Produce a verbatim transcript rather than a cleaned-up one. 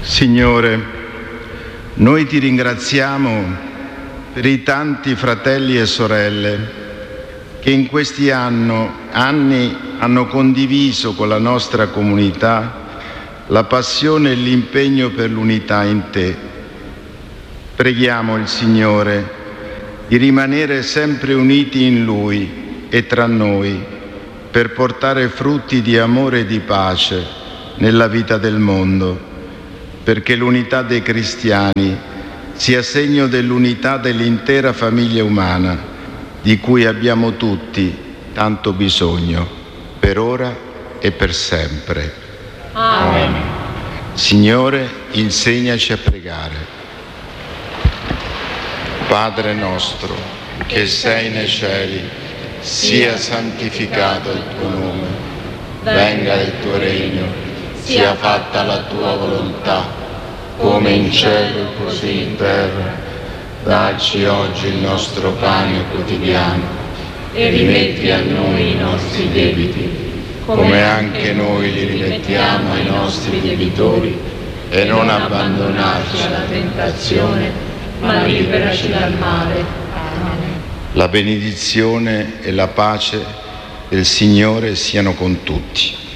Signore, noi ti ringraziamo per i tanti fratelli e sorelle che in questi anno, anni hanno condiviso con la nostra comunità la passione e l'impegno per l'unità in te. Preghiamo il Signore di rimanere sempre uniti in Lui e tra noi per portare frutti di amore e di pace nella vita del mondo, perché l'unità dei cristiani sia segno dell'unità dell'intera famiglia umana, di cui abbiamo tutti tanto bisogno, per ora e per sempre. Amen. Signore, insegnaci a pregare. Padre nostro, che sei nei cieli, sia santificato il tuo nome, venga il tuo regno, sia fatta la tua volontà, come in cielo così in terra. Dacci oggi il nostro pane quotidiano E rimetti a noi i nostri debiti, come anche noi li rimettiamo ai nostri debitori, e non abbandonarci alla tentazione, ma liberaci dal male. Amen. La benedizione e la pace del Signore siano con tutti.